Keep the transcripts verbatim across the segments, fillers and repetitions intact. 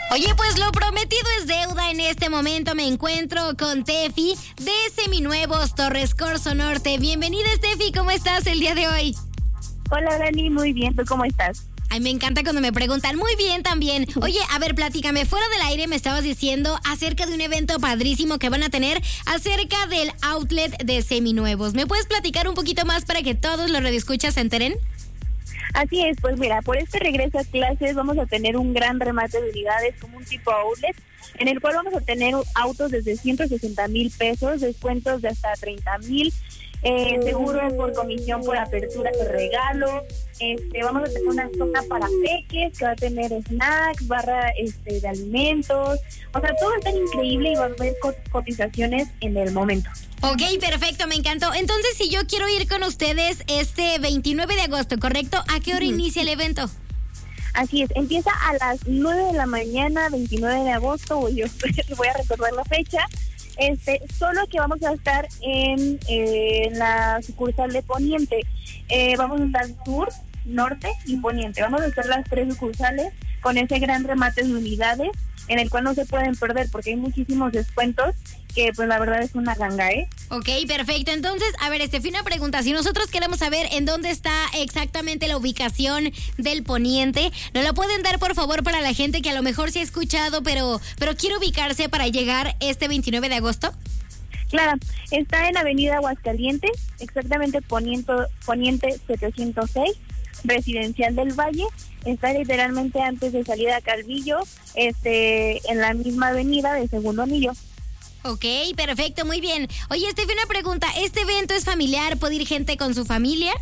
Oye, pues lo prometido es deuda. En este momento me encuentro con Tefi de Seminuevos Torres Corzo Norte. Bienvenida, Tefi, ¿cómo estás el día de hoy? Hola, Dani, muy bien, ¿tú cómo estás? Ay, me encanta cuando me preguntan. Muy bien también. Oye, a ver, platícame. Fuera del aire me estabas diciendo acerca de un evento padrísimo que van a tener acerca del outlet de Seminuevos. ¿Me puedes platicar un poquito más para que todos los radioescuchas se enteren? Así es, pues mira, por este regreso a clases vamos a tener un gran remate de unidades como un tipo outlet, en el cual vamos a tener autos desde ciento sesenta mil pesos, descuentos de hasta treinta mil, eh, seguros por comisión por apertura de regalo. Este, vamos a tener una zona para peques que va a tener snacks, barra este, de alimentos. O sea, todo va a estar increíble y va a haber cotizaciones en el momento. Ok, perfecto, me encantó. Entonces, si yo quiero ir con ustedes este veintinueve de agosto, ¿correcto? ¿A qué hora uh-huh. inicia el evento? Así es, empieza a las nueve de la mañana, veintinueve de agosto, yo voy a recordar la fecha. Este, solo que vamos a estar en eh, la sucursal de Poniente. Eh, vamos a estar sur, norte y poniente. Vamos a hacer las tres sucursales con ese gran remate de unidades en el cual no se pueden perder porque hay muchísimos descuentos que pues la verdad es una ganga, ¿eh? Ok, perfecto. Entonces, a ver, Estefi, una pregunta. Si nosotros queremos saber en dónde está exactamente la ubicación del Poniente, ¿nos la pueden dar, por favor, para la gente que a lo mejor se ha escuchado, pero, pero quiere ubicarse para llegar este veintinueve de agosto? Claro, está en Avenida Aguascalientes, exactamente Poniente, Poniente setecientos seis, Residencial del Valle. Está literalmente antes de salida a Calvillo, este, en la misma avenida de Segundo Anillo. Ok, perfecto, muy bien. Oye, Estefi, una pregunta. ¿Este evento es familiar? ¿Puede ir gente con su familia?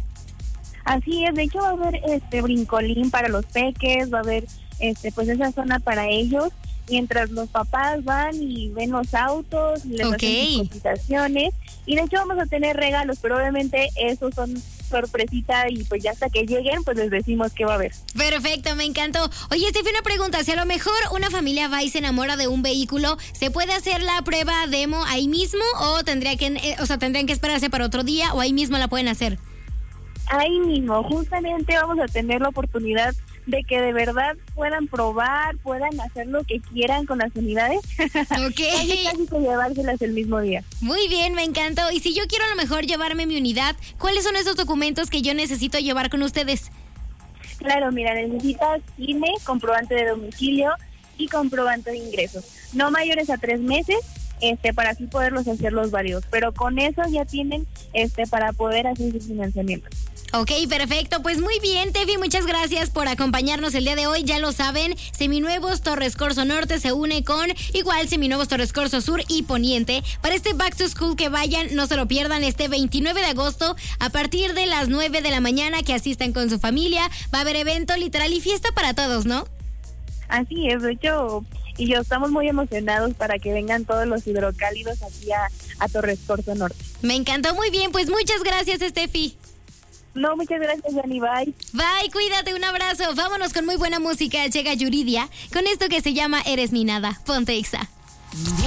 Así es, de hecho va a haber este brincolín para los peques, va a haber este pues esa zona para ellos, mientras los papás van y ven los autos, les okay. hacen sus cotizaciones, y de hecho vamos a tener regalos, pero obviamente esos son sorpresita y pues ya hasta que lleguen pues les decimos qué va a haber. Perfecto, me encantó. Oye, Estefi, una pregunta, si a lo mejor una familia va y se enamora de un vehículo, ¿se puede hacer la prueba demo ahí mismo o tendría que, eh, o sea, tendrían que esperarse para otro día o ahí mismo la pueden hacer? Ahí mismo, justamente vamos a tener la oportunidad de que de verdad puedan probar, puedan hacer lo que quieran con las unidades. Ok. Casi, casi que llevárselas el mismo día. Muy bien, me encantó. Y si yo quiero a lo mejor llevarme mi unidad, ¿cuáles son esos documentos que yo necesito llevar con ustedes? Claro, mira, necesitas I N E, comprobante de domicilio y comprobante de ingresos. No mayores a tres meses, este, para así poderlos hacer los varios. Pero con eso ya tienen, este, para poder hacer su financiamiento. Ok, perfecto, pues muy bien, Tefi, muchas gracias por acompañarnos el día de hoy. Ya lo saben, Seminuevos Torres Corzo Norte se une con igual Seminuevos Torres Corzo Sur y Poniente para este Back to School. Que vayan, no se lo pierdan, este veintinueve de agosto a partir de las nueve de la mañana, que asistan con su familia. Va a haber evento literal y fiesta para todos, ¿no? Así es, de hecho, y yo estamos muy emocionados para que vengan todos los hidrocálidos aquí a, a Torres Corzo Norte. Me encantó, muy bien, pues muchas gracias, Estefi. No, muchas gracias, Dani, bye. Bye, cuídate, un abrazo. Vámonos con muy buena música. Llega Yuridia con esto que se llama Eres mi nada. Ponte Ixa.